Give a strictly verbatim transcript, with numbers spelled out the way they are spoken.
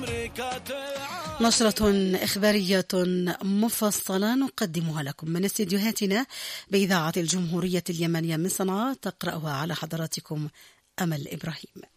نشرة إخبارية مفصلة نقدمها لكم من استديوهاتنا بإذاعة الجمهورية اليمنية من صنعاء، تقرأها على حضراتكم أمل إبراهيم.